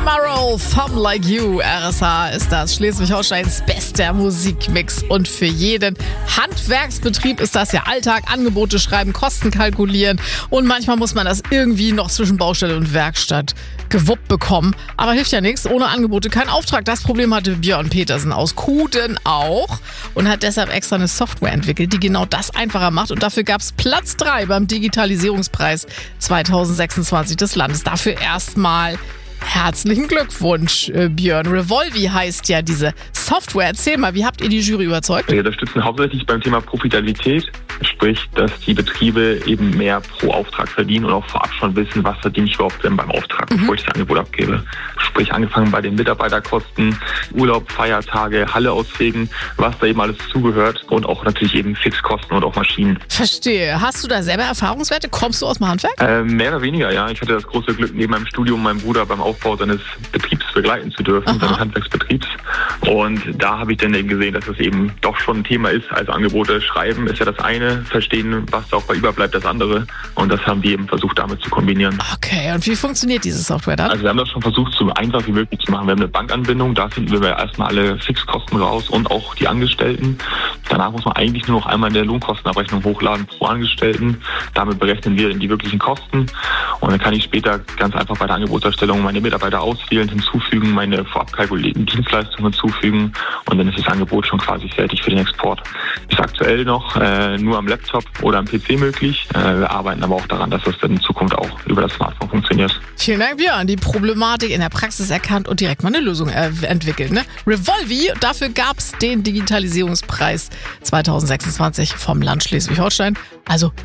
Tomorrow from Like You. RSH ist das Schleswig-Holsteins bester Musikmix. Und für jeden Handwerksbetrieb ist das ja Alltag. Angebote schreiben, Kosten kalkulieren. Und manchmal muss man das irgendwie noch zwischen Baustelle und Werkstatt gewuppt bekommen. Aber hilft ja nichts. Ohne Angebote kein Auftrag. Das Problem hatte Björn Petersen aus Kuden auch. Und hat deshalb extra eine Software entwickelt, die genau das einfacher macht. Und dafür gab es Platz 3 beim Digitalisierungspreis 2026 des Landes. Dafür erstmal herzlichen Glückwunsch, Björn. Revolvi heißt ja diese Software. Erzähl mal, wie habt ihr die Jury überzeugt? Wir unterstützen hauptsächlich beim Thema Profitabilität, sprich, dass die Betriebe eben mehr pro Auftrag verdienen und auch vorab schon wissen, was verdiene ich überhaupt denn beim Auftrag, bevor ich das Angebot abgebe. Sprich, angefangen bei den Mitarbeiterkosten, Urlaub, Feiertage, Halle ausfegen, was da eben alles zugehört und auch natürlich eben Fixkosten und auch Maschinen. Verstehe. Hast du da selber Erfahrungswerte? Kommst du aus dem Handwerk? Mehr oder weniger, ja. Ich hatte das große Glück, neben meinem Studium meinen Bruder beim Aufbau seines Betriebs begleiten zu dürfen, seines Handwerksbetriebs. Und da habe ich dann eben gesehen, dass es eben doch schon ein Thema ist. Also Angebote schreiben ist ja das eine, verstehen, was da auch bei überbleibt, das andere. Und das haben wir eben versucht, damit zu kombinieren. Okay, und wie funktioniert diese Software dann? Also wir haben das schon versucht, so einfach wie möglich zu machen. Wir haben eine Bankanbindung, da finden wir erstmal alle Fixkosten raus und auch die Angestellten. Danach muss man eigentlich nur noch einmal eine Lohnkostenabrechnung hochladen pro Angestellten. Damit berechnen wir die wirklichen Kosten. Und dann kann ich später ganz einfach bei der Angebotserstellung meine Mitarbeiter auswählen, hinzufügen, meine vorab kalkulierten Dienstleistungen hinzufügen und dann ist das Angebot schon quasi fertig für den Export. Ist aktuell noch nur am Laptop oder am PC möglich. Wir arbeiten aber auch daran, dass das dann in Zukunft auch über das Smartphone funktioniert. Vielen Dank, Björn. Die Problematik in der Praxis erkannt und direkt mal eine Lösung entwickelt. Ne? Revolvi, dafür gab es den Digitalisierungspreis 2026 vom Land Schleswig-Holstein. Also